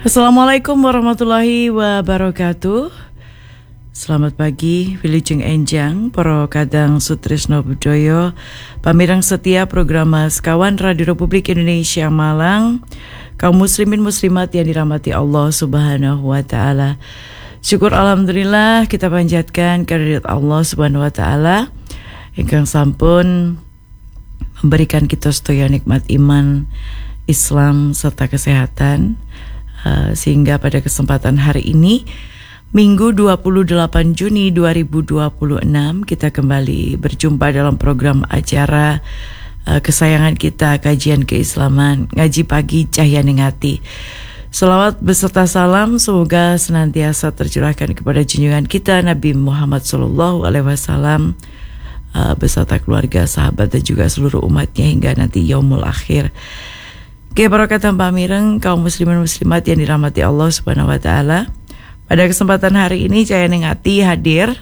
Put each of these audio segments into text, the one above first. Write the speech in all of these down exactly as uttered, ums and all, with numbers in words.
Assalamualaikum warahmatullahi wabarakatuh. Selamat pagi, Wilujeng Enjang, Para Kadang Sutrisno Budoyo, pamirang setia program Sekawan Radio Republik Indonesia Malang, kaum muslimin muslimat yang dirahmati Allah Subhanahu wa taala. Syukur alhamdulillah kita panjatkan kehadirat Allah Subhanahu wa taala ingkang sampun memberikan kita sedaya nikmat iman, Islam serta kesehatan. Uh, sehingga pada kesempatan hari ini Minggu dua puluh delapan Juni dua ribu dua puluh enam kita kembali berjumpa dalam program acara uh, kesayangan kita, kajian keislaman, ngaji pagi cahya ning ati. Selawat beserta salam semoga senantiasa tercurahkan kepada junjungan kita Nabi Muhammad sallallahu alaihi wasallam uh, beserta keluarga, sahabat dan juga seluruh umatnya hingga nanti yaumul akhir. Oke, para kata pamireng kaum muslimin muslimat yang dirahmati Allah Subhanahu wa taala. Pada kesempatan hari ini Cahya Ning Ati hadir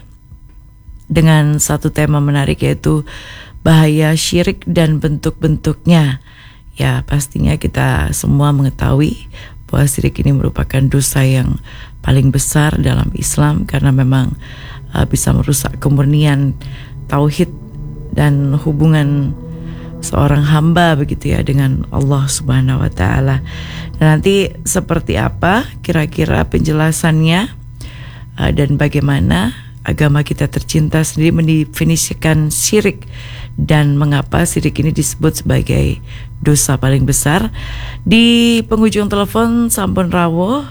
dengan satu tema menarik, yaitu bahaya syirik dan bentuk-bentuknya. Ya, pastinya kita semua mengetahui bahwa syirik ini merupakan dosa yang paling besar dalam Islam karena memang uh, bisa merusak kemurnian tauhid dan hubungan seorang hamba begitu ya dengan Allah Subhanahu wa taala. Dan nanti seperti apa kira-kira penjelasannya uh, dan bagaimana agama kita tercinta sendiri mendefinisikan syirik dan mengapa syirik ini disebut sebagai dosa paling besar. Di penghujung telepon sampun rawuh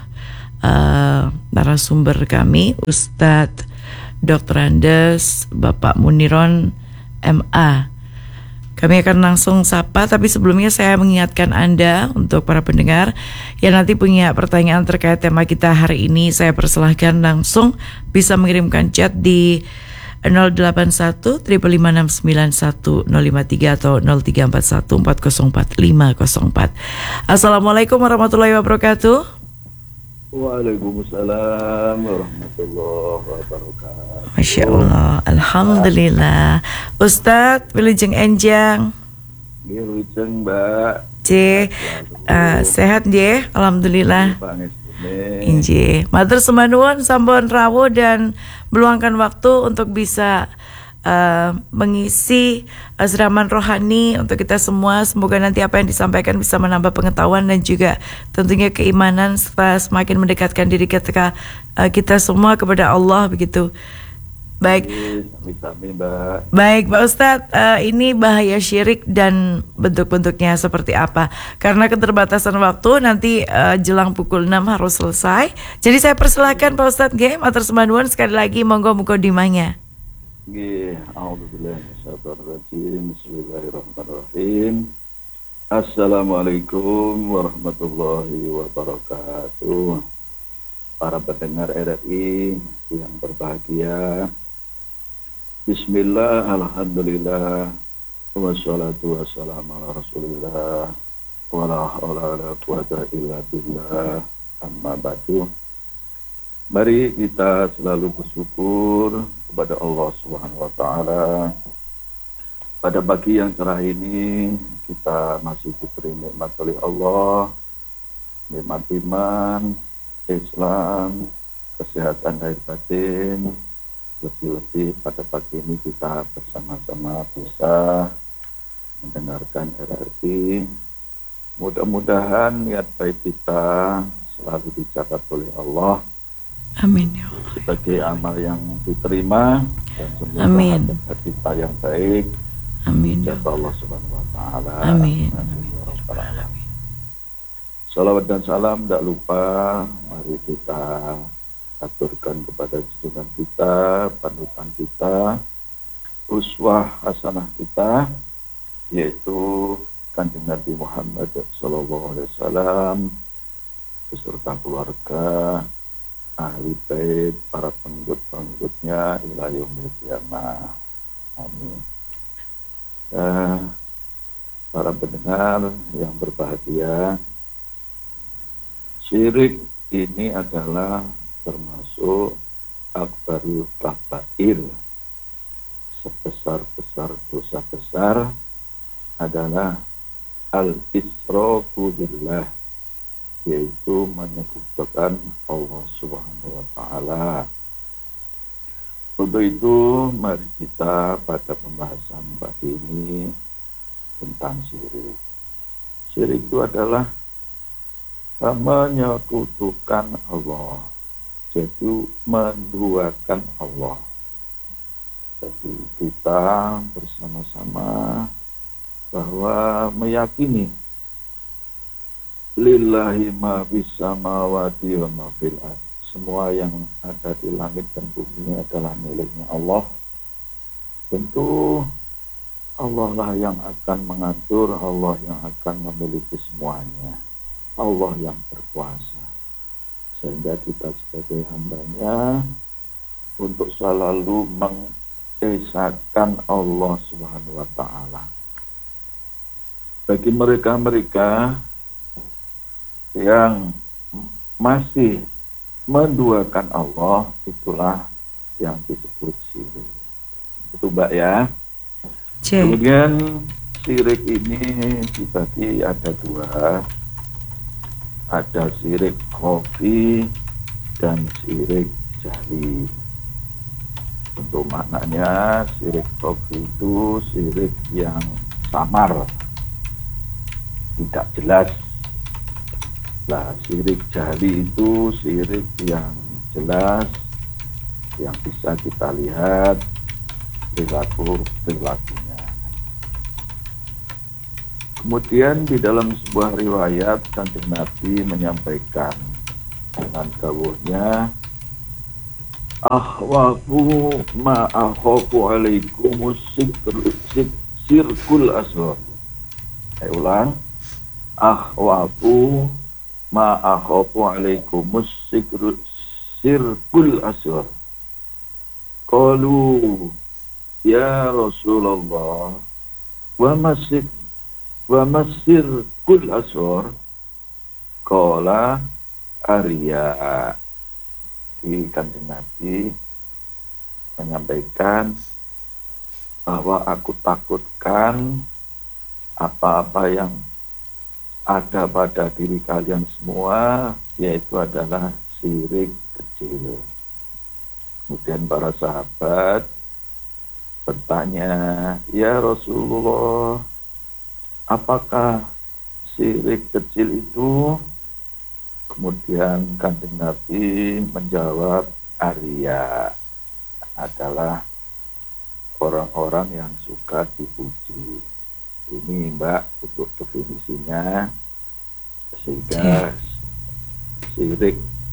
uh, narasumber kami Ustadz doktor Andes Bapak Muniron M A. Kami akan langsung sapa, tapi sebelumnya saya mengingatkan Anda untuk para pendengar yang nanti punya pertanyaan terkait tema kita hari ini, saya persilahkan langsung bisa mengirimkan chat di nol delapan satu lima lima enam sembilan satu nol lima tiga atau nol tiga empat satu empat nol empat lima nol empat. Assalamualaikum warahmatullahi wabarakatuh. Waalaikumsalam warahmatullahi wabarakatuh. Masya Allah, alhamdulillah. Ustadz Wilujeng Enjang. Wilujeng Mbak. C, uh, sehat nggih, alhamdulillah. Injih. Matur semanuwun sampun rawuh dan meluangkan waktu untuk bisa Uh, mengisi uh, siraman rohani untuk kita semua. Semoga nanti apa yang disampaikan bisa menambah pengetahuan dan juga tentunya keimanan serta semakin mendekatkan diri kita, uh, kita semua kepada Allah begitu. Baik, Amin, Mbak. Baik Pak Ustadz, uh, ini bahaya syirik dan bentuk-bentuknya seperti apa? Karena keterbatasan waktu nanti uh, jelang pukul enam harus selesai. Jadi saya persilahkan Pak Ustadz nggih, matur semanuwun sekali lagi, monggo mukadimahnya. A'udzubillahi Bismillahirrahmanirrahim. Assalamualaikum warahmatullahi wabarakatuh. Para pendengar R R I yang berbahagia, Bismillah, alhamdulillah, wassalatu wassalamu ala rasulillah, wala haula wala quwata illa billah, amma ba'du. Mari kita selalu bersyukur kepada Allah Subhanahu wa taala. Pada pagi yang cerah ini kita masih diberi nikmat oleh Allah, nikmat iman, Islam, kesehatan lahir batin. Lebih-lebih pada pagi ini kita bersama-sama bisa mendengarkan R R I. Mudah-mudahan niat baik kita selalu dicatat oleh Allah. Amin ya Allah. Sebagai amal yang diterima dan semoga Amin. ada kita yang baik. Amin ya Allah Subhanahu wa taala. Amin. Amin. Amin. Salawat dan salam tidak lupa mari kita aturkan kepada junjungan kita, panutan kita, uswah hasanah kita, yaitu Kanjeng Nabi Muhammad sallallahu alaihi wasallam beserta keluarga, ahli bait, para pengikut-pengikutnya ila yaumil qiyamah. Amin. Uh, para pendengar yang berbahagia, syirik ini adalah termasuk akbarul kabair. Sebesar-besar dosa besar adalah al-israku billah, yaitu menyekutukan Allah Subhanahu wa taala. Untuk itu mari kita pada pembahasan pagi ini tentang syirik. Syirik itu adalah menyekutukan Allah, jadi menduakan Allah. Jadi kita bersama-sama bahwa meyakini lillahi ma fis samawati wa ma fil ardh, semua yang ada di langit dan bumi adalah miliknya Allah. Tentu Allah lah yang akan mengatur, Allah yang akan memiliki semuanya, Allah yang berkuasa. Sehingga kita sebagai hambanya untuk selalu mengesahkan Allah Subhanahu wa ta'ala. Bagi mereka-mereka yang masih menduakan Allah, itulah yang disebut syirik. Itu Mbak ya. C. Kemudian syirik ini dibagi ada dua. Ada syirik khafi dan syirik jali. Untuk maknanya syirik khafi itu syirik yang samar, tidak jelas. Nah, syirik jali itu syirik yang jelas, yang bisa kita lihat perilaku-perilakunya. Kemudian di dalam sebuah riwayat Kanjeng Nabi menyampaikan dengan dawuhnya, ahwafu ma akhafu alaikum sirkul asghar. Saya ulang, ahwafu ma akhafu alaikum sirkul asghar. Qalu ya Rasulullah wa masik wa masir kul asor, qala arya. Di Kanjeng Nabi menyampaikan bahwa aku takutkan apa-apa yang ada pada diri kalian semua, yaitu adalah syirik kecil. Kemudian para sahabat bertanya, ya Rasulullah, apakah syirik kecil itu? Kemudian Kanjeng Nabi menjawab, Arya adalah orang-orang yang suka dipuji. Ini Mbak untuk definisinya, sehingga syirik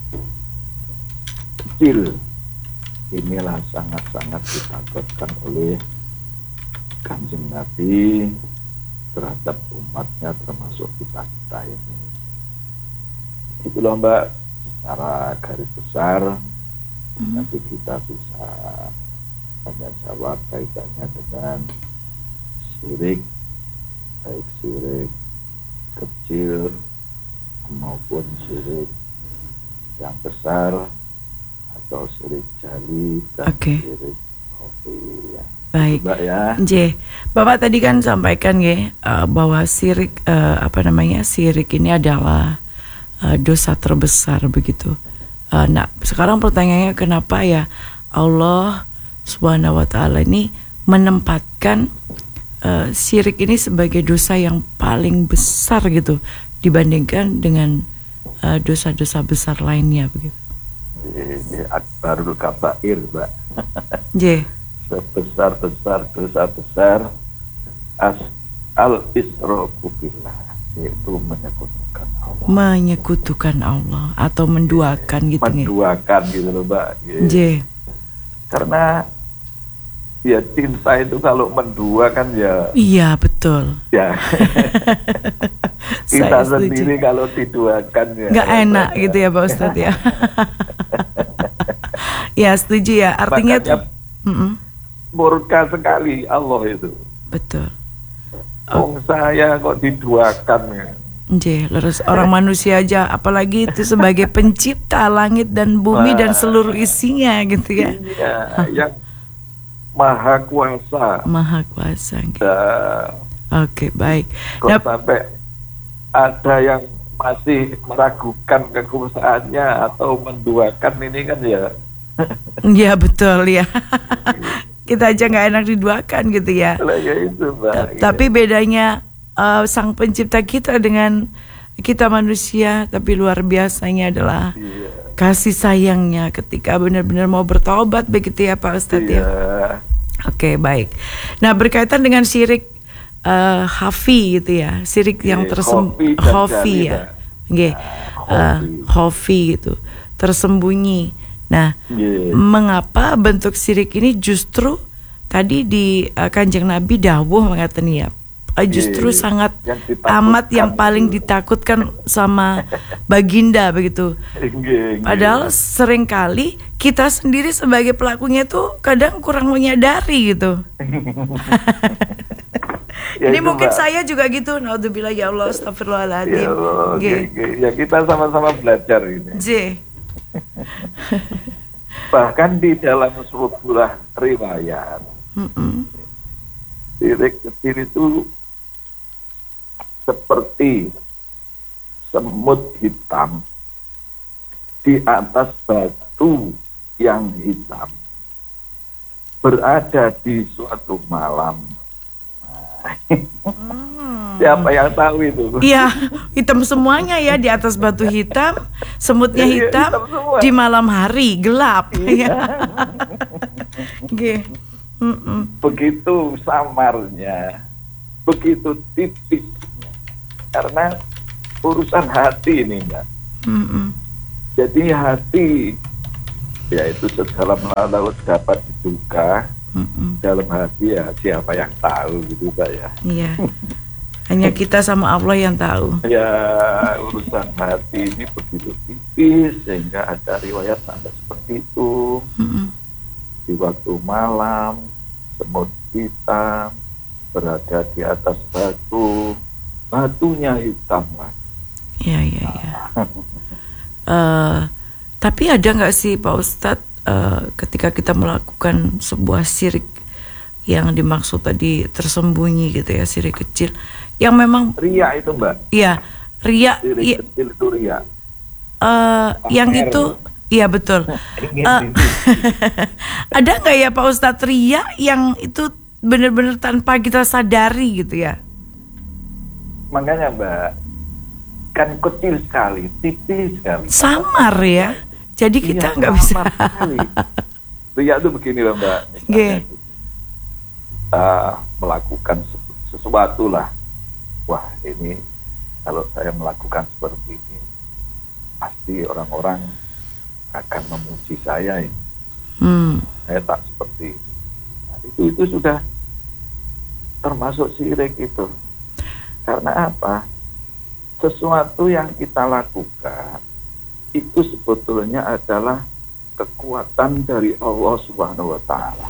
kecil inilah sangat-sangat ditakutkan oleh Kanjeng Nabi terhadap umatnya, termasuk kita-kita ini. Itulah Mbak secara garis besar. hmm. Nanti kita bisa tanya jawab kaitannya dengan syirik, baik syirik kecil maupun syirik yang besar, atau syirik jali dan okay. syirik khafi. Baik, Mbak ya. J. Bapak tadi kan sampaikan ya uh, bahwa syirik uh, apa namanya syirik ini adalah uh, dosa terbesar begitu. Uh, nah, sekarang pertanyaannya kenapa ya Allah Subhanahu wa taala ini menempatkan uh, syirik ini sebagai dosa yang paling besar gitu dibandingkan dengan uh, dosa-dosa besar lainnya begitu. Ini akbarul kabair, Mbak. J. Sebesar-besar dosa besar as al israku billah, yaitu menyekutukan Allah. Menyekutukan Allah atau menduakan gitu. Menduakan gitu loh Mbak. J. Karena ya cinta itu kalau mendua kan ya. Iya betul. Ya. Kita sendiri kalau diduakan ya. Nggak enak ya, gitu ya Pak Ustadz ya. Ya setuju ya. Artinya makanya, tuh. Mm-mm. Murka sekali Allah itu. Betul. Oh, saya kok diduakan ya. J, terus orang manusia aja, apalagi itu sebagai pencipta langit dan bumi nah, dan seluruh isinya gitu ya. Iya, yang maha kuasa. Maha kuasa. Nah, Oke, baik. Kok nah, sampai ada yang masih meragukan kekuasaannya atau menduakan ini kan ya. Ya betul ya. Kita aja nggak enak diduakan gitu ya. Ya itu, Mbak. Tapi bedanya uh, Sang Pencipta kita dengan kita manusia, tapi luar biasanya adalah iya. kasih sayangnya ketika benar-benar mau bertobat begitu ya Pak Ustadz iya. ya. Oke, baik. Nah, berkaitan dengan syirik uh, khafi gitu ya, syirik yeah, yang tersembunyi, khafi ya, okay. uh, khafi gitu, tersembunyi. Nah, yeah. mengapa bentuk syirik ini justru tadi di uh, Kanjeng Nabi dawuh mengatakan ya, uh, justru yeah. sangat yang amat yang paling ditakutkan sama baginda begitu. Yeah, yeah. Padahal seringkali kita sendiri sebagai pelakunya tuh kadang kurang menyadari gitu. Ya, ini mungkin Mbak. Saya juga gitu. Naudzubillah ya Allah, astagfirullahaladzim. Ya, Allah, okay. Okay. Ya kita sama-sama belajar ini. J. Bahkan di dalam sebuah riwayat, syirik kecil itu seperti semut hitam di atas batu yang hitam berada di suatu malam. Hmm. Siapa yang tahu itu? Iya, hitam semuanya ya, di atas batu hitam, semutnya hitam, hitam di malam hari gelap. Iya. Okay. Begitu samarnya, begitu tipisnya, karena urusan hati ini, Mbak. Mm-mm. Jadi hati, ya itu sedalam laut dapat diduga. Mm-mm. Dalam hati ya siapa yang tahu gitu Pak ya. Iya. Hanya kita sama Allah yang tahu. Ya urusan hati ini begitu tipis sehingga ada riwayat sampai seperti itu. Mm-mm. Di waktu malam semut hitam berada di atas batu, batunya hitam lagi. Iya iya iya. uh, tapi ada nggak sih Pak Ustadz? Uh, ketika kita melakukan sebuah syirik yang dimaksud tadi tersembunyi gitu ya, syirik kecil yang memang ria itu Mbak. Iya, ria. Syirik iya, kecil itu ria. Uh, yang itu, iya betul. uh, ada nggak ya Pak Ustadz ria yang itu benar-benar tanpa kita sadari gitu ya? Makanya Mbak, kan kecil sekali, tipis sekali. Samar ya. Jadi kita nggak iya, bisa. Ria itu begini loh Mbak. Misalnya, uh, melakukan sesuatu lah. Wah ini kalau saya melakukan seperti ini, pasti orang-orang akan memuji saya ini. Hmm. Saya tak seperti ini. Nah, itu itu sudah termasuk syirik itu. Karena apa? Sesuatu yang kita lakukan itu sebetulnya adalah kekuatan dari Allah Subhanahu wa Ta'ala.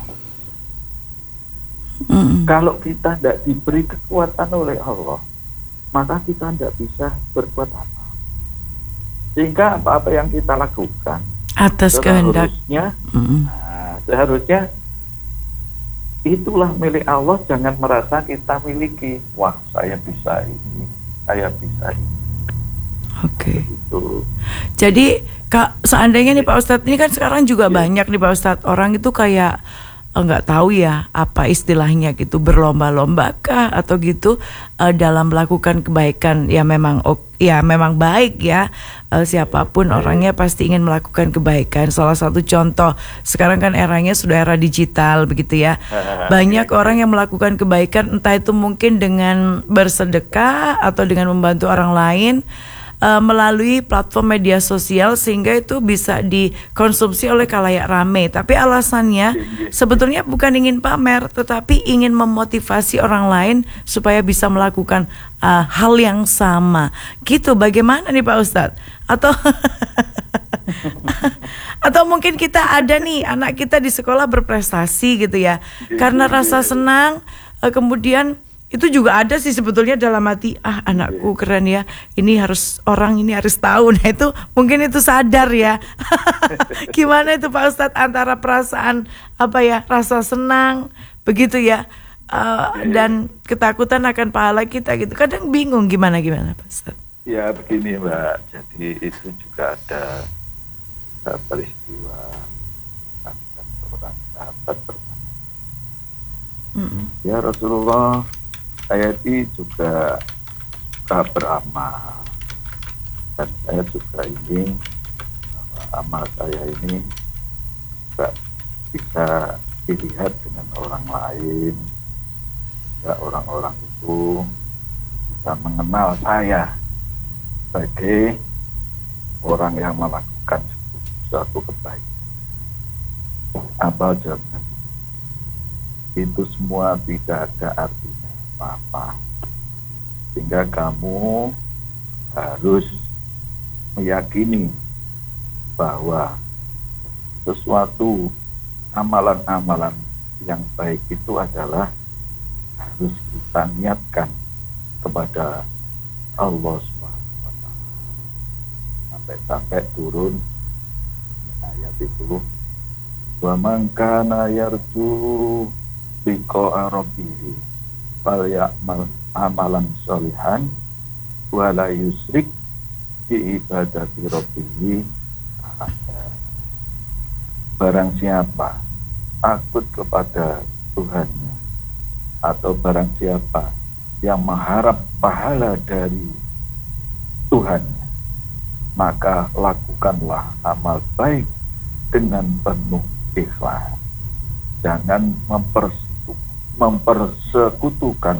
Mm. Kalau kita tidak diberi kekuatan oleh Allah, maka kita tidak bisa berbuat apa. Sehingga apa-apa yang kita lakukan atas kehendak, mm. nah, seharusnya itulah milik Allah. Jangan merasa kita miliki. Wah, saya bisa ini, saya bisa ini. Oke. Okay. Jadi Kak, seandainya nih Pak Ustadz, ini kan sekarang juga yeah. banyak nih Pak Ustadz, orang itu kayak nggak uh, tahu ya apa istilahnya gitu, berlomba-lomba kah atau gitu uh, dalam melakukan kebaikan. Ya memang oh, ya memang baik ya, uh, siapapun yeah. orangnya pasti ingin melakukan kebaikan. Salah satu contoh sekarang kan eranya sudah era digital begitu ya. Banyak orang yang melakukan kebaikan, entah itu mungkin dengan bersedekah atau dengan membantu orang lain Uh, melalui platform media sosial sehingga itu bisa dikonsumsi oleh khalayak ramai. Tapi alasannya sebetulnya bukan ingin pamer, tetapi ingin memotivasi orang lain supaya bisa melakukan uh, hal yang sama. Gitu, bagaimana nih Pak Ustadz? Atau atau mungkin kita ada nih anak kita di sekolah berprestasi gitu ya, karena rasa senang, uh, kemudian itu juga ada sih sebetulnya dalam hati, ah anakku keren ya, ini harus orang ini harus tahu. Nah itu mungkin itu sadar ya. Gimana itu Pak Ustadz antara perasaan apa ya, rasa senang begitu ya, uh, dan ketakutan akan pahala kita gitu. Kadang bingung gimana gimana Pak Ustadz. Ya begini Mbak, jadi itu juga ada uh, peristiwa ada seorang sahabat berkata, Mm-mm. ya Rasulullah, saya ini juga suka beramal dan saya juga ingin bahwa amal saya ini juga bisa dilihat dengan orang lain, ya orang-orang itu bisa mengenal saya sebagai orang yang melakukan suatu kebaikan. Apa jawabnya? Itu semua tidak ada artinya apa-apa. Sehingga kamu harus meyakini bahwa sesuatu amalan-amalan yang baik itu adalah harus kita niatkan kepada Allah Subhanahu wa Ta'ala. Sampai-sampai turun ayat itu, wa man kana yarju liqa'a rabbih falyamal amalan sholihan wa la yusrik bi ibadati rabbih ahada. Barang siapa takut kepada Tuhannya, atau barang siapa yang mengharap pahala dari Tuhannya, maka lakukanlah amal baik dengan penuh ikhlas. Jangan mempersekutukan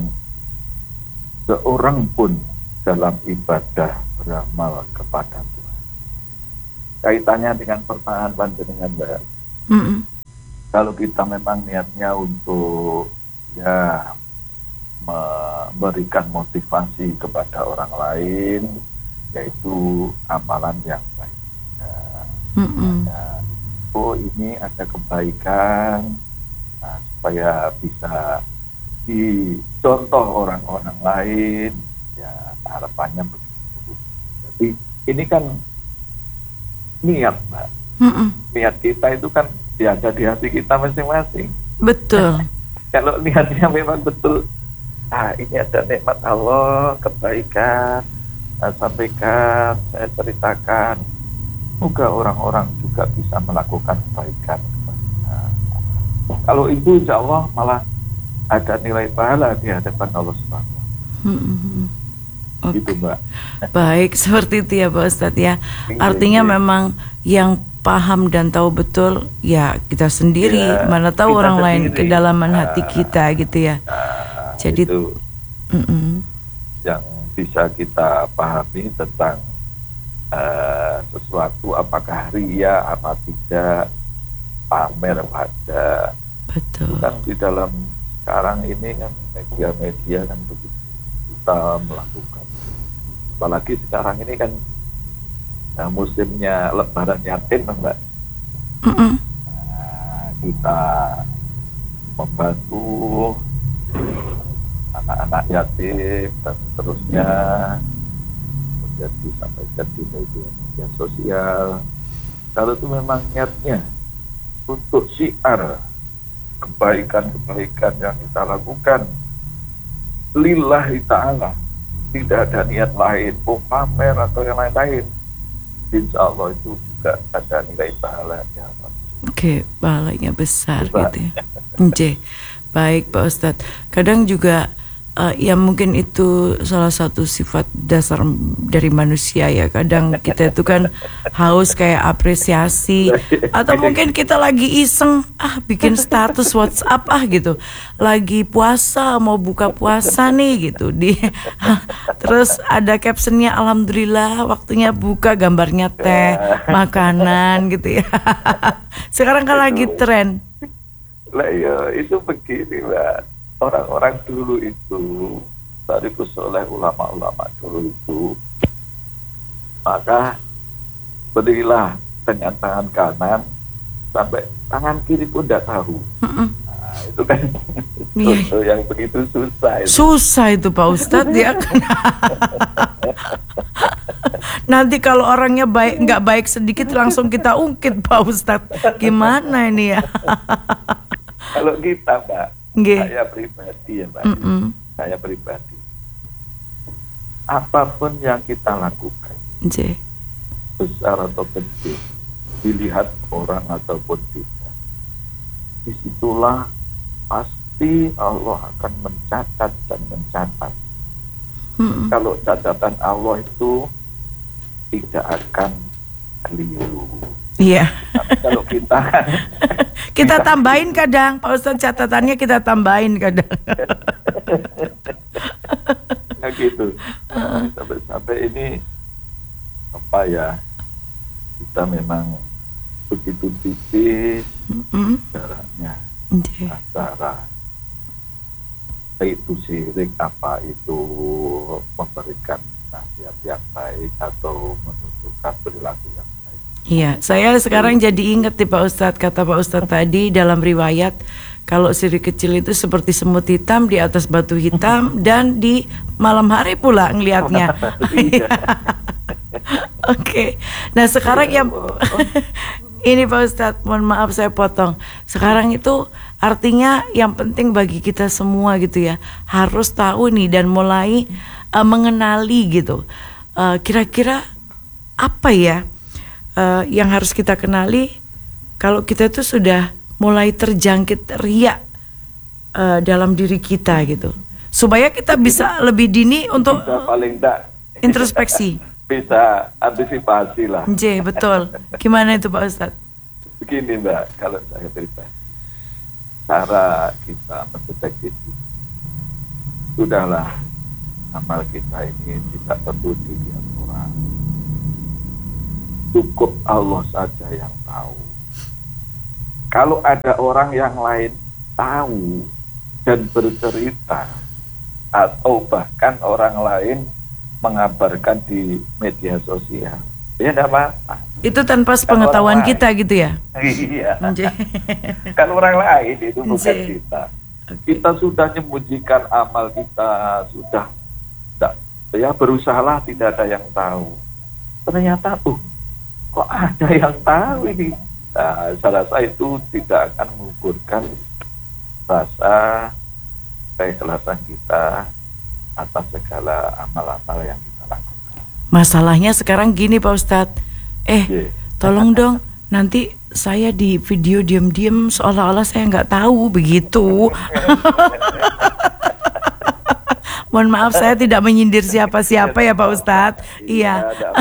seorang pun dalam ibadah beramal kepada Tuhan. Kaitannya dengan pertanyaan panjenengan Mbak. Mm-mm. Kalau kita memang niatnya untuk ya memberikan motivasi kepada orang lain, yaitu amalan yang baik. Ya, oh ini ada kebaikan, nah, supaya bisa dicontoh orang-orang lain, ya harapannya begitu. Jadi ini kan niat, Mbak. Mm-mm. Niat kita itu kan ya ada di hati kita masing-masing. Betul. Kalau niatnya memang betul, ah ini ada nikmat Allah, kebaikan, saya sampaikan, saya ceritakan, semoga orang-orang juga bisa melakukan kebaikan. Nah, kalau itu insya Allah malah ada nilai pahala di hadapan Allah Subhanahu wa Ta'ala. Mm-mm. Oke. Gitu Mbak. Baik, seperti itu ya Pak Ustadz ya. Artinya Iya. memang yang paham dan tahu betul ya kita sendiri, Ya, mana tahu kita orang lain sendiri. kedalaman Ah, hati kita gitu ya. Nah, Jadi itu mm-mm. yang bisa kita pahami tentang uh, sesuatu, apakah ria apa tidak, pamer pada. Betul. Kan di dalam sekarang ini kan media-media kan begitu kita melakukan, apalagi sekarang ini kan nah, musimnya lebaran yatim Mbak. Mm-mm. Nah, kita membantu anak-anak yatim dan seterusnya, kemudian disampaikan di media-media sosial. Kalau itu memang niatnya untuk syiar kebaikan-kebaikan yang kita lakukan lillahi ta'ala, tidak ada niat lain, mau pamer atau yang lain-lain, insya Allah itu juga ada nilai pahala ya. Oke, pahalanya besar Coba. gitu ya. Oke, baik Pak Ustadz. Kadang juga uh, ya mungkin itu salah satu sifat dasar dari manusia ya. Kadang kita itu kan haus kayak apresiasi, atau mungkin kita lagi iseng ah bikin status WhatsApp ah gitu, lagi puasa mau buka puasa nih gitu di terus ada captionnya alhamdulillah waktunya buka, gambarnya teh makanan gitu ya. Sekarang kan lagi tren. Lah ya itu begini Mbak, orang-orang dulu itu dari oleh ulama-ulama dulu itu, maka berdirilah dengan tangan kanan sampai tangan kiri pun tidak tahu. Mm-mm. Nah, itu kan Iya. contoh yang begitu susah itu. Susah itu Pak Ustadz ya kan. Nanti kalau orangnya baik nggak baik sedikit langsung kita ungkit Pak Ustadz. Gimana ini ya? Kalau kita Mbak, Nggih. saya pribadi ya Mbak, Mm-mm. saya pribadi apapun yang kita lakukan, J. besar atau kecil, dilihat orang ataupun tidak, disitulah pasti Allah akan mencatat dan mencatat. Mm-mm. Kalau catatan Allah itu tidak akan keliru. Iya. Tapi kalau kita kita tambahin kadang, Pak Ustadz, catatannya kita tambahin kadang. Nah gitu. Sampai-sampai ini apa ya? Kita memang begitu tipis mm-hmm. jaraknya okay. antara itu syirik, apa itu memberikan nasihat yang baik atau menunjukkan perilaku yang baik. Iya, saya sekarang jadi ingat nih Pak Ustadz, kata Pak Ustadz tadi dalam riwayat, kalau syirik kecil itu seperti semut hitam di atas batu hitam dan di malam hari pula ngelihatnya. Oke, okay. Nah sekarang yang ini Pak Ustadz, mohon maaf saya potong. Sekarang itu artinya yang penting bagi kita semua gitu ya, harus tahu nih dan mulai uh, mengenali gitu. Uh, kira-kira apa ya uh, yang harus kita kenali kalau kita itu sudah mulai terjangkit riya uh, dalam diri kita gitu, supaya kita bisa lebih dini untuk bisa paling tak introspeksi. Bisa antisipasi lah. J, betul. Gimana itu Pak Ustadz? Begini Mbak, kalau saya cerita, cara kita mendeteksi diri, sudahlah amal kita ini tidak perlu dilihat orang, cukup Allah saja yang tahu. Kalau ada orang yang lain tahu dan bercerita, atau bahkan orang lain mengabarkan di media sosial, ya tidak apa-apa. Itu tanpa sepengetahuan kita gitu ya? Iya. Kan orang lain itu bukan kita. Kita sudah menyembunyikan amal kita, sudah tidak, ya berusahalah tidak ada yang tahu. Ternyata tuh kok ada yang tahu ini. Nah, saya rasa itu tidak akan mengukurkan rasa keikhlasan kita atas segala amal-amal yang kita lakukan. Masalahnya sekarang gini Pak Ustadz, eh yeah. tolong dong nanti saya di video diam-diam seolah-olah saya nggak tahu begitu. Mohon maaf saya tidak menyindir siapa-siapa ya Pak Ustadz. Iya.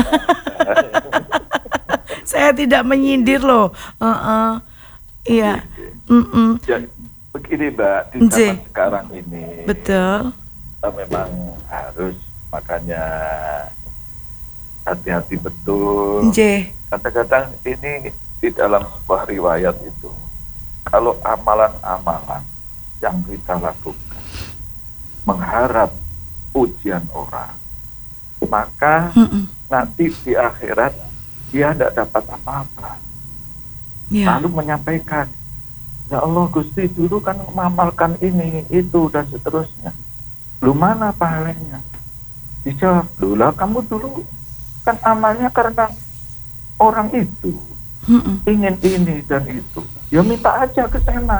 Saya tidak menyindir loh. Uh-uh. Iya. Mm-mm. Ya, begini Mbak, di zaman sekarang ini. Betul. Kita memang harus, makanya hati-hati betul. J. Kadang-kadang ini di dalam sebuah riwayat itu, kalau amalan-amalan yang kita lakukan mengharap pujian orang, maka Mm-mm. nanti di akhirat dia tidak dapat apa-apa. Ya. Lalu menyampaikan, ya Allah Gusti dulu kan mengamalkan ini, itu dan seterusnya. Lu mana pahalanya? Dijawab, lu lah kamu dulu kan amalnya karena orang itu Mm-mm. ingin ini dan itu. Ya minta aja ke sana.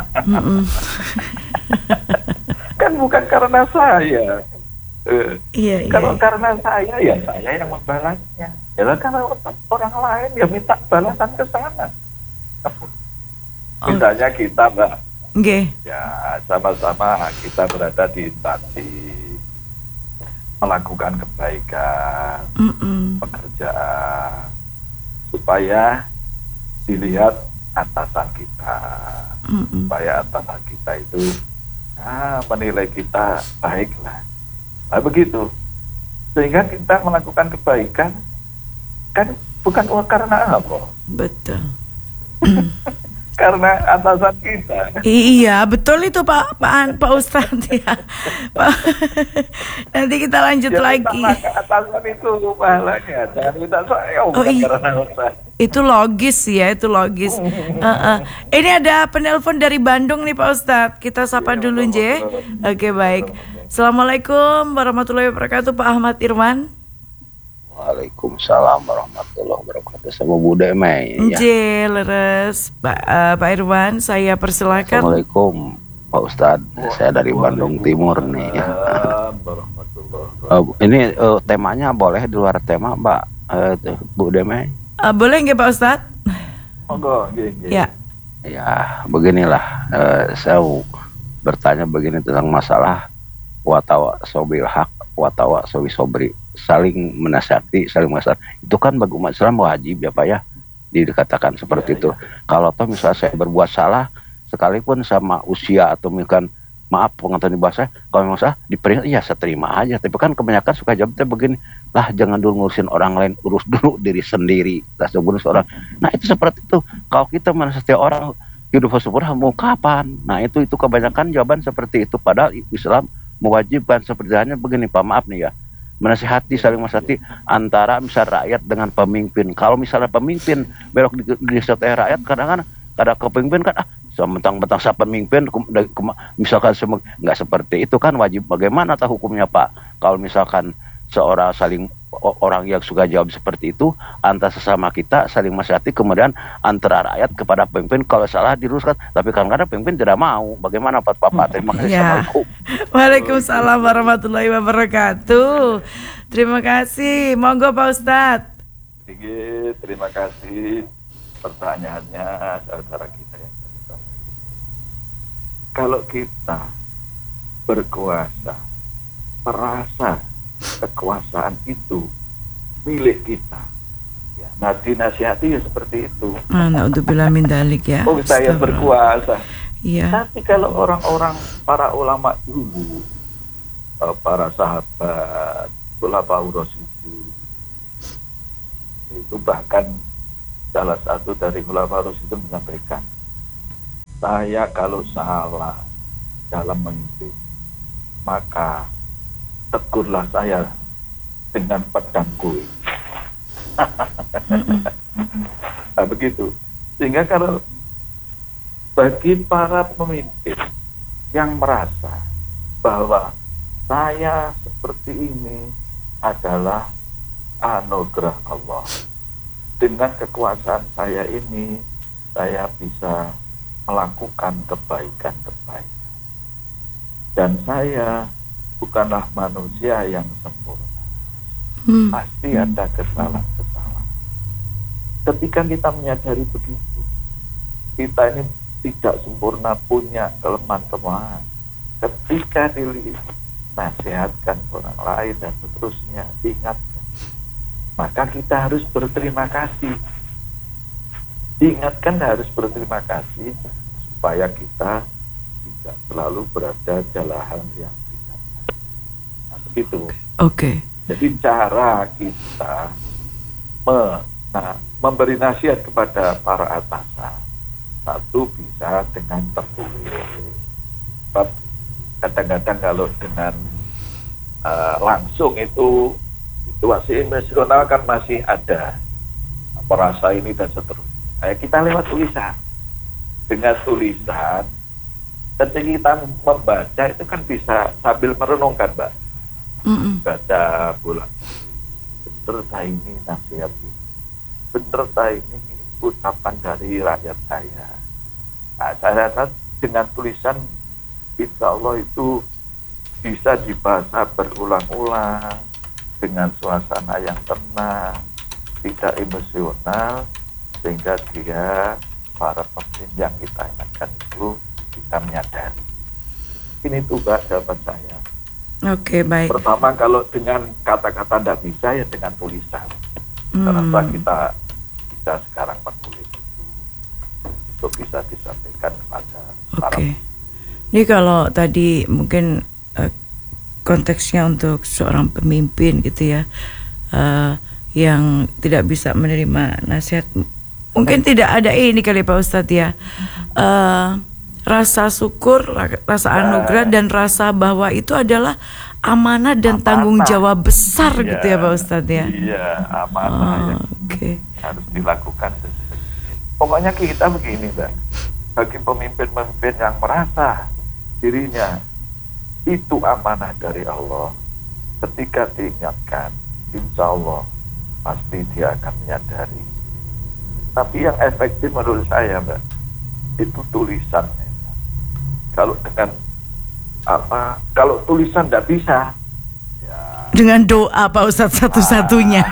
Kan bukan karena saya. Uh, iya, kalau iya. karena saya ya saya yang membalasnya. Ya kalau orang lain ya minta balasan ke sana. Misalnya oh. kita Mbak, okay. ya sama-sama kita berada di instansi melakukan kebaikan, Mm-mm. pekerjaan, supaya dilihat atasan kita, Mm-mm. supaya atasan kita itu ah, menilai kita baiklah. Nah begitu, sehingga kita melakukan kebaikan kan bukan karena apa? Betul. Karena atasan kita. Iya betul itu Pak Pak Pak Ustadz ya. Pak. Nanti kita lanjut ya, lagi. Atasan itu pahalanya, jangan minta saya oh, bukan iya. karena Ustadz. Itu logis ya, itu logis. uh-uh. Ini ada penelpon dari Bandung nih Pak Ustadz. Kita sapa ya, dulu J. Oke baik. Assalamualaikum warahmatullahi wabarakatuh Pak Ahmad Irwan. Waalaikumsalam warahmatullahi wabarakatuh. Sama Bude Mei ya. J, leres Pak, uh, Pak Irwan, saya persilakan. Assalamualaikum Pak Ustadz. Saya dari Bandung Timur nih ya. Uh, ini uh, temanya boleh di luar tema, Mbak uh, Bu Demai? Uh, boleh nggak Pak Ustadz? Monggo, nggih, nggih. Ya. Ya, beginilah. Uh, saya bertanya begini tentang masalah watawa sobil hak, watawa sobi sobri, saling menasihati, saling menasihati. Itu kan bagi umat Islam wajib ya Pak ya, dikatakan seperti ya, itu. Ya. Kalau toh misalnya saya berbuat salah, sekalipun sama usia atau misalkan maaf pengetahuan bahasa, kalau memang salah diperingat, ya saya terima aja. Tapi kan kebanyakan suka jawabnya begini, lah jangan dulu ngurusin orang lain, urus dulu diri sendiri. Lah ngurus orang. Nah itu seperti itu. Kalau kita menasihati orang hidup syukur mau kapan? Nah itu itu kebanyakan jawaban seperti itu. Padahal Islam mewajibkan seperti hanya begini Pak, maaf nih ya, menasihati, saling menasihati antara misal rakyat dengan pemimpin. Kalau misalnya pemimpin belok di, di setiap rakyat, kadang-kadang kadang kepemimpin kan ah mentang-mentang siapa pemimpin misalkan nggak seperti itu kan wajib. Bagaimana tahu hukumnya Pak kalau misalkan seorang saling orang yang suka jawab seperti itu antara sesama kita saling menasihati, kemudian antara rakyat kepada pemimpin kalau salah diluruskan, tapi kadang-kadang pemimpin tidak mau. Bagaimana Pak Pak? Terima kasih. Ya. Waalaikumsalam warahmatullahi wabarakatuh. Terima kasih. Monggo Pak Ustadz. Oke, terima kasih pertanyaannya saudara kita yang bertanya. Kalau kita berkuasa, merasa kekuasaan itu milik kita, ya, nah dinasihati ya seperti itu. Na'udzubillah min dzalik ya. Oh saya berkuasa. Iya. Tapi kalau orang-orang para ulama dulu, para sahabat, khulafaur rasyidin, itu bahkan salah satu dari khulafaur rasyidin menyampaikan, saya kalau salah dalam memimpin, maka tegurlah saya dengan pedang kuil. Nah, begitu. Sehingga kalau bagi para pemimpin yang merasa bahwa saya seperti ini adalah anugerah Allah, dengan kekuasaan saya ini saya bisa melakukan kebaikan-kebaikan, dan saya bukanlah manusia yang sempurna, hmm. pasti ada kesalahan-kesalahan. Ketika kita menyadari begitu, kita ini tidak sempurna, punya kelemahan-kelemahan. Ketika dinasihatkan orang lain dan seterusnya, diingatkan, maka kita harus berterima kasih. Diingatkan harus berterima kasih supaya kita tidak selalu berada jalahan yang itu. Oke. Okay. Jadi cara kita me, nah, memberi nasihat kepada para atasan, satu bisa dengan tertulis. Sebab kadang-kadang kalau dengan uh, langsung itu situasi emosional kan masih ada merasa ini dan seterusnya. Kayak kita lewat tulisan. Dengan tulisan, ketika kita membaca itu kan bisa sambil merenungkan, Mbak. Mm-mm. Baca bulan bener tak ini nasihat ini, bener tak ini ucapan dari rakyat saya. Nah, saya rasa dengan tulisan insya Allah itu bisa dibaca berulang-ulang dengan suasana yang tenang, tidak emosional, sehingga dia para pemimpin yang kita ingatkan itu bisa menyadari. Ini tuh Mbak jawaban saya. Oke, okay, baik. Pertama, kalau dengan kata-kata tidak bisa, ya dengan tulisan. Hmm. Karena kita kita sekarang menulis itu untuk bisa disampaikan kepada okay. para. Ini kalau tadi mungkin uh, konteksnya untuk seorang pemimpin gitu ya, uh, yang tidak bisa menerima nasihat, mungkin hmm. tidak ada ini kali Pak Ustadz ya. Uh, Rasa syukur, rasa anugerah, dan rasa bahwa itu adalah amanah dan amanah. Tanggung jawab besar ya, gitu ya Pak Ustadz ya. Iya, amanah oh, yang okay. harus dilakukan. Pokoknya kita begini Mbak, bagi pemimpin-pemimpin yang merasa dirinya itu amanah dari Allah, ketika diingatkan, insya Allah pasti dia akan menyadari. Tapi yang efektif menurut saya Mbak, itu tulisannya. Kalau dengan apa? Kalau tulisan tidak bisa, ya Dengan doa Pak Ustadz satu-satunya.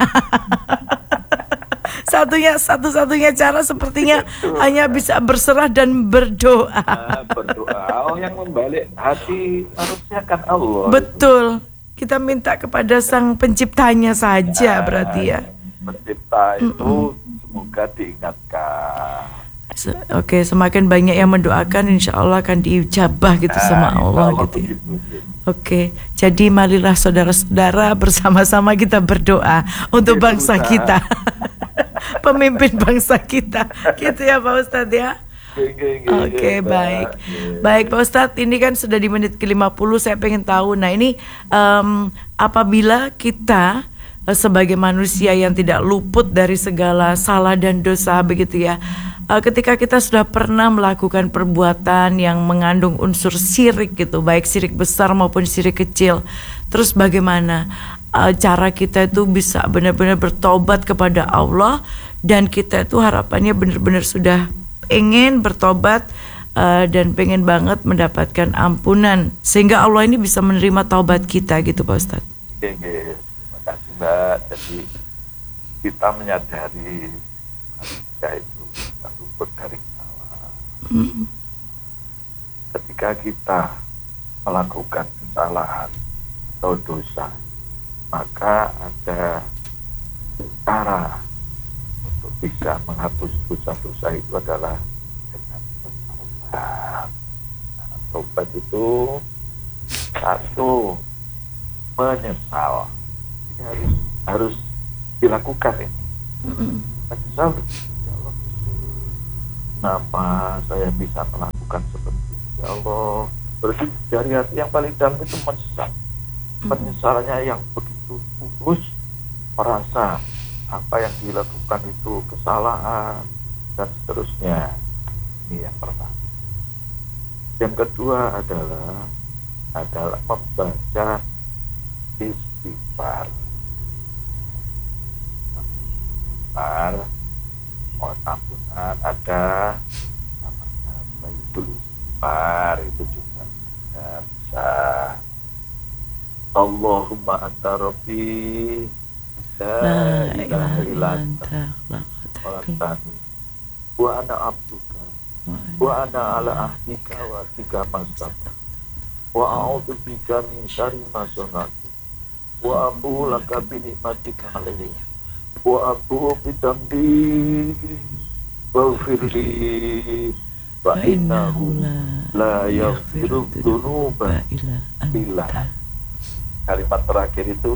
Satunya satu-satunya cara sepertinya betul, hanya bisa berserah dan berdoa. Nah, berdoa. Oh, yang membalik hati manusia kan Allah. Betul. Kita minta kepada Sang Penciptanya saja, nah, berarti ya. Pencipta itu Mm-mm. semoga diingatkan. Oke, semakin banyak yang mendoakan, insya Allah akan diijabah gitu nah, sama Allah, Allah gitu ya. Oke, jadi marilah saudara-saudara bersama-sama kita berdoa untuk bangsa kita, pemimpin bangsa kita, gitu ya Pak Ustadz ya. Oke, okay, baik, baik Pak Ustadz. Ini kan sudah di menit ke lima puluh. Saya pengen tahu, nah ini um, apabila kita sebagai manusia yang tidak luput dari segala salah dan dosa, begitu ya. Uh, ketika kita sudah pernah melakukan perbuatan yang mengandung unsur syirik gitu, baik syirik besar maupun syirik kecil, terus bagaimana uh, cara kita itu bisa benar-benar bertobat kepada Allah, dan kita itu harapannya benar-benar sudah ingin bertobat uh, dan pengen banget mendapatkan ampunan, sehingga Allah ini bisa menerima taubat kita gitu Pak Ustadz. Oke, oke. Terima kasih Mbak. Jadi kita menyadari manusia itu luput dari salah. Hmm. Ketika kita melakukan kesalahan atau dosa, maka ada cara untuk bisa menghapus dosa-dosa itu adalah dengan bertobat. Nah, tobat itu satu, menyesal. Ini harus harus dilakukan ini. Hmm. Menyesal. Kenapa saya bisa melakukan seperti itu? Ya Allah, berarti dari hati yang paling dalam itu menyesal. Penyesalannya yang begitu tulus, merasa apa yang dilakukan itu kesalahan dan seterusnya. Ini yang pertama. Yang kedua adalah adalah membaca istighfar. Istighfar, mohon ampunan, ada namanya Baitul Istighfar, itu juga ya, bisa. Allahumma anta rabbi la ilaha illa anta khalaqtani wa ana abduka wa ana ala ahdika wa ahdika mastata wa a'udzu bika min syarri ma sana'tu wa abu laka bi nikmatika alayya wa abu bi dambi waghfirli fa innahu la yaghfiru dzunuba illa anta. Kalimat terakhir itu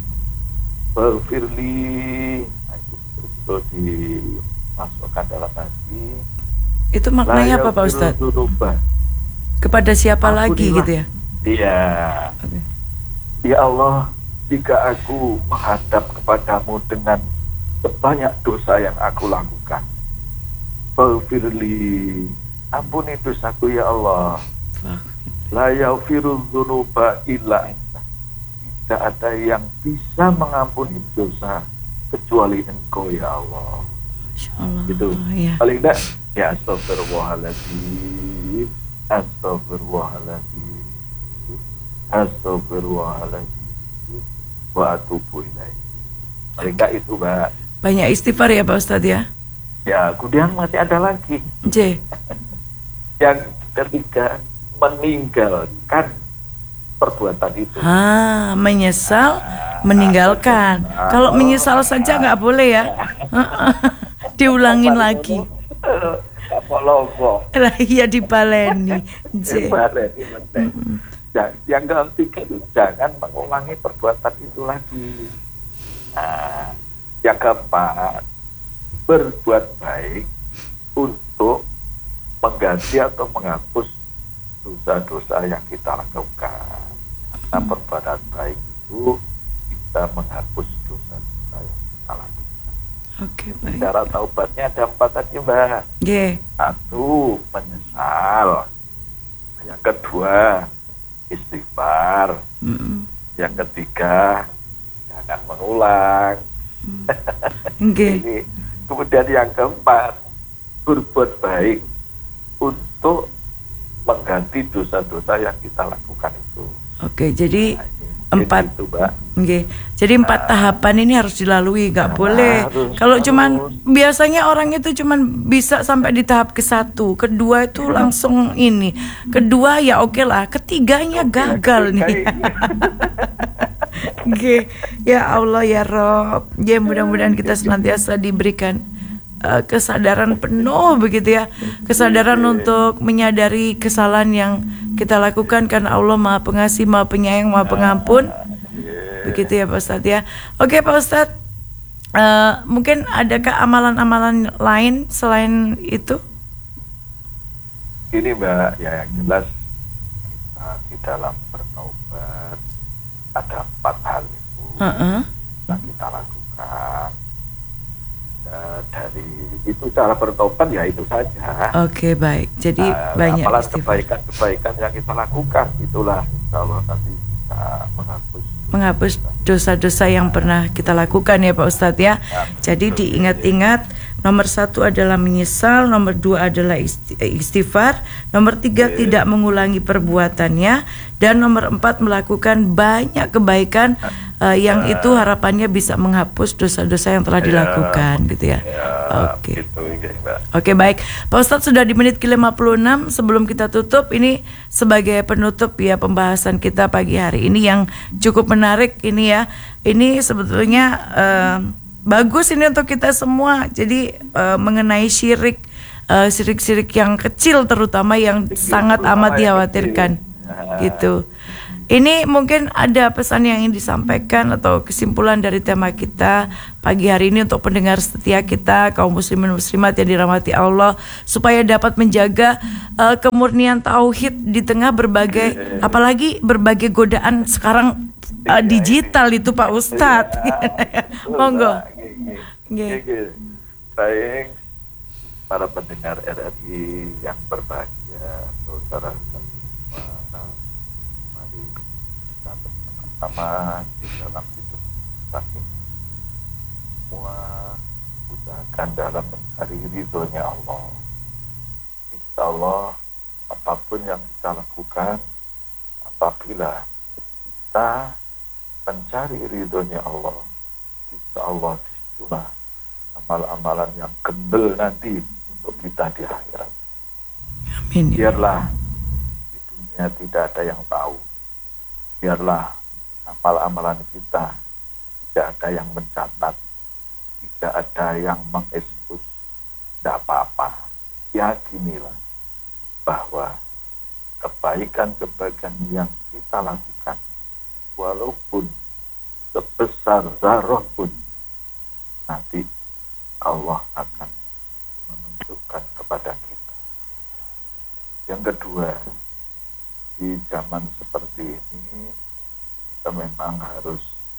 waghfirli, nah, itu betul dimasukkan dalam hati. Itu maknanya apa Pak Ustadz? Kepada siapa Ampunilah. Lagi gitu ya? Iya. Okay. Ya Allah, jika aku menghadap kepadamu dengan sebanyak dosa yang aku lakukan, waghfirli, ampuni dosaku ya Allah. La yaghfiru dzunuba illa anta. Tidak ada yang bisa mengampuni dosa kecuali Engkau ya Allah. Allah gitu. Ya. Paling tidak ya astagfirullahaladzim, astagfirullahaladzim, astagfirullahaladzim, wa atubu ilaih. Paling tidak itu Mbak. Banyak istighfar ya Pak Ustadz ya. Ya, kemudian masih ada lagi. J. Yang ketiga, meninggalkan perbuatan itu. Ah, menyesal, ah, meninggalkan. Ah, Kalau oh, menyesal saja nggak boleh ya. Diulangin lagi. Apa-apa. Lah iya dibaleni. Dibaleni. Yang ketiga itu jangan mengulangi perbuatan itu lagi. Nah, yang keempat, berbuat baik untuk mengganti atau menghapus dosa-dosa yang kita lakukan. Karena perbuatan baik itu bisa menghapus dosa-dosa yang kita lakukan. Oke, baik. Cara taubatnya ada empat tadi Mbak. Yeah. Satu, menyesal. Yang kedua, istighfar. Mm-mm. Yang ketiga, jangan mengulang. Mm. Okay. Ini. Kemudian yang keempat, berbuat baik untuk mengganti dosa-dosa yang kita lakukan itu. Oke, jadi Empat. Itu, Mbak. Okay. Jadi empat nah, tahapan ini harus dilalui, nggak nah, boleh. Harus, Kalau harus. cuman biasanya orang itu cuman bisa sampai di tahap ke satu, kedua itu langsung ini, kedua ya oke okay lah, ketiganya okay, gagal okay, nih. Oke, okay. Ya Allah ya Rob, ya mudah-mudahan kita senantiasa diberikan uh, kesadaran penuh begitu ya, kesadaran untuk menyadari kesalahan yang kita lakukan karena Allah Maha Pengasih, Maha Penyayang, Maha Pengampun. Begitu ya Pak Ustadz ya. Oke Pak Ustadz, uh, mungkin adakah amalan-amalan lain selain itu? Ini Mbak, ya yang jelas kita di dalam bertaubat ada empat hal itu uh-uh. yang kita lakukan. Ya, dari itu cara bertobat ya itu saja. Oke baik. Jadi uh, banyak amalan kebaikan-kebaikan yang kita lakukan itulah insya Allah nanti bisa menghapus menghapus dosa-dosa yang pernah kita lakukan ya Pak Ustadz ya. Jadi diingat-ingat, nomor satu adalah menyesal, nomor dua adalah istighfar, nomor tiga tidak mengulangi perbuatannya, dan nomor empat melakukan banyak kebaikan uh, yang itu harapannya bisa menghapus dosa-dosa yang telah dilakukan gitu ya. Oke. Oke baik, Pak Ustadz sudah di menit ke lima puluh enam. Sebelum kita tutup, ini sebagai penutup ya pembahasan kita pagi hari ini yang cukup menarik ini ya. Ini sebetulnya uh, bagus ini untuk kita semua. Jadi uh, mengenai syirik, uh, syirik-syirik yang kecil terutama yang sangat amat dikhawatirkan gitu. Ini mungkin ada pesan yang ingin disampaikan atau kesimpulan dari tema kita pagi hari ini untuk pendengar setia kita, kaum muslimin muslimat yang dirahmati Allah, supaya dapat menjaga uh, kemurnian tauhid di tengah berbagai, apalagi berbagai godaan sekarang uh, digital itu Pak Ustadz. Monggo. Baik, para pendengar R R I yang berbahagia, saudara sama di dalam hidup saking semua usahakan dalam mencari ridhonya Allah. Insya Allah apapun yang kita lakukan, apabila kita mencari ridhonya Allah, insya Allah disitulah amal-amalan yang gembel nanti untuk kita di akhirat. Amin. Biarlah di dunia tidak ada yang tahu, biarlah amal-amalan kita tidak ada yang mencatat, tidak ada yang mengekspos, tidak apa-apa. Yakinilah bahwa kebaikan-kebaikan yang kita lakukan, walaupun sebesar zarah pun, nanti Allah akan menunjukkan kepada kita. Yang kedua, di zaman seperti ini kita memang harus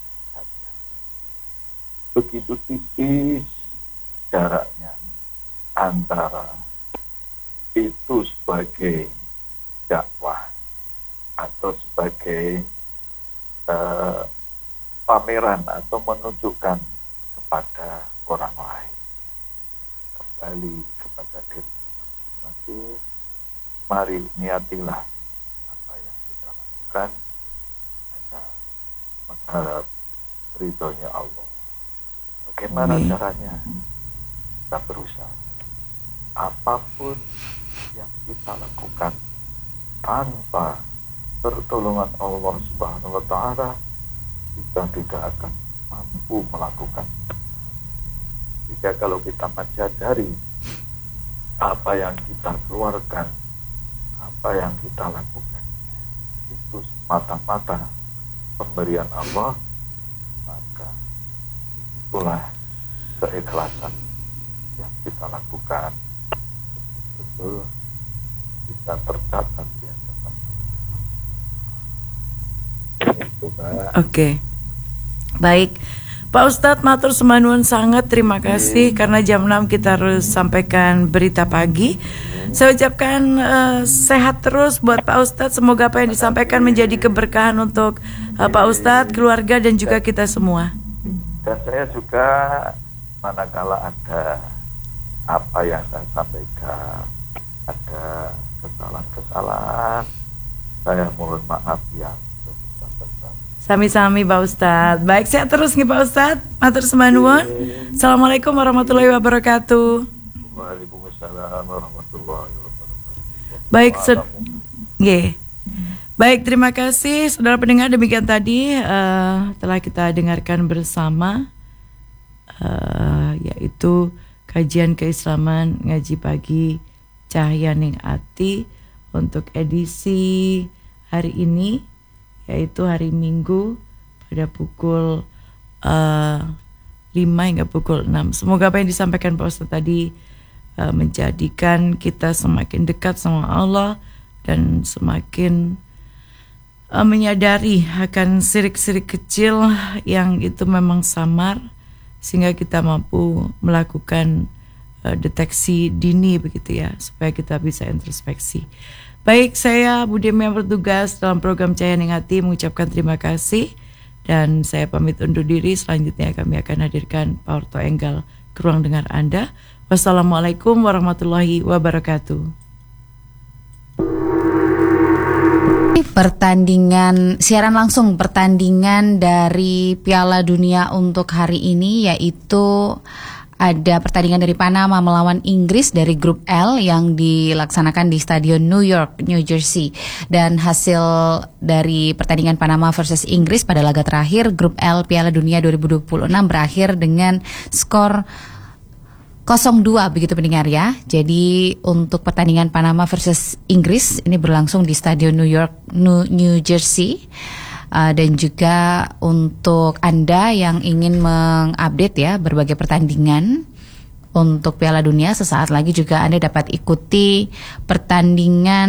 begitu tipis jaraknya antara itu sebagai dakwah atau sebagai uh, pameran atau menunjukkan kepada orang lain, kembali kepada diri kita. Mari niatilah apa yang kita lakukan mengharap ridhonya Allah. Bagaimana Amin. Caranya? Kita berusaha. Apapun yang kita lakukan tanpa pertolongan Allah Subhanahu wa Ta'ala, kita tidak akan mampu melakukan. Jika kalau kita menyadari apa yang kita keluarkan, apa yang kita lakukan itu semata-mata pemberian Allah, maka itulah keikhlasan yang kita lakukan betul bisa tercatat di hadapan Allah. Oke, baik Pak Ustadz, matur sembah sangat terima kasih hmm. karena jam enam kita harus sampaikan berita pagi. hmm. Saya ucapkan uh, sehat terus buat Pak Ustadz. Semoga apa yang disampaikan menjadi keberkahan untuk uh, Pak Ustadz, keluarga dan juga kita semua. Dan saya juga manakala ada apa yang saya sampaikan, ada kesalahan-kesalahan, saya mohon maaf yang sebesar-besar. Sami-sami Pak Ustadz. Baik, sehat terus nih Pak Ustadz. Matur sembah nuwun. Assalamualaikum warahmatullahi wabarakatuh. Waalaikumsalam warahmatullahi wabarakatuh. Baik, sed- yeah. Baik, terima kasih saudara pendengar. Demikian tadi uh, telah kita dengarkan bersama uh, yaitu kajian keislaman ngaji pagi Cahaya Ning Ati untuk edisi hari ini, yaitu hari Minggu pada pukul uh, lima hingga pukul enam. Semoga apa yang disampaikan Pak Ustadz tadi uh, menjadikan kita semakin dekat sama Allah dan semakin uh, menyadari akan sirik-sirik kecil yang itu memang samar, sehingga kita mampu melakukan uh, deteksi dini begitu ya, supaya kita bisa introspeksi. Baik, saya Bu Demi yang bertugas dalam program Cahaya Ning Ati mengucapkan terima kasih dan saya pamit undur diri. Selanjutnya kami akan hadirkan Pak Orto Enggal ke ruang dengar Anda. Wassalamualaikum warahmatullahi wabarakatuh. Pertandingan, siaran langsung pertandingan dari Piala Dunia untuk hari ini, yaitu ada pertandingan dari Panama melawan Inggris dari grup L yang dilaksanakan di Stadion New York, New Jersey. Dan hasil dari pertandingan Panama versus Inggris pada laga terakhir grup L Piala Dunia dua ribu dua puluh enam berakhir dengan skor nol dua begitu pendengar ya. Jadi untuk pertandingan Panama versus Inggris ini berlangsung di Stadion New York, New, New Jersey. Uh, dan juga untuk Anda yang ingin mengupdate ya berbagai pertandingan untuk Piala Dunia, sesaat lagi juga Anda dapat ikuti pertandingan